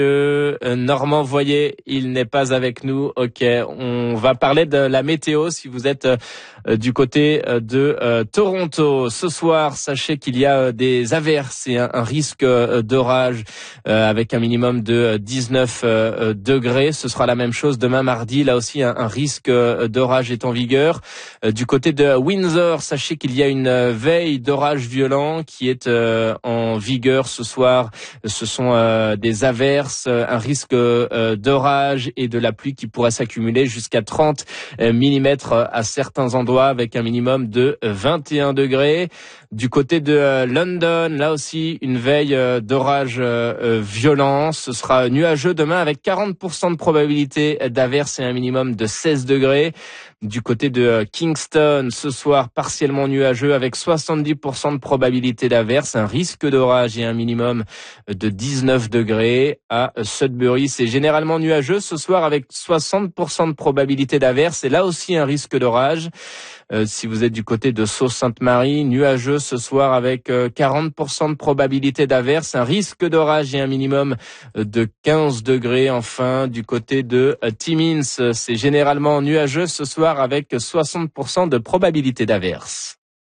Normand Voyer, il n'est pas avec nous. Ok, on va parler de la météo si vous êtes du côté de Toronto. Ce soir, sachez qu'il y a des averses et un risque d'orage avec un minimum de 19 degrés. Ce sera la même chose demain mardi. Là aussi, un risque d'orage est en vigueur. Du côté de Windsor, sachez qu'il y a une veille d'orage violent qui est en vigueur ce soir. Ce sont des averses, un risque d'orage et de la pluie qui pourrait s'accumuler jusqu'à 30 millimètres à certains endroits avec un minimum de 21 degrés. Du côté de London, là aussi une veille d'orage violent. Ce sera nuageux demain avec 40% de probabilité d'averse et un minimum de 16 degrés. Du côté de Kingston, ce soir partiellement nuageux avec 70% de probabilité d'averse, un risque d'orage et un minimum de 19 degrés. À Sudbury, c'est généralement nuageux ce soir avec 60% de probabilité d'averse et là aussi un risque d'orage. Si vous êtes du côté de Sault-Sainte-Marie, nuageux ce soir avec 40% de probabilité d'averse, un risque d'orage et un minimum de 15 degrés. Enfin, du côté de Timmins, c'est généralement nuageux ce soir avec 60% de probabilité d'averse.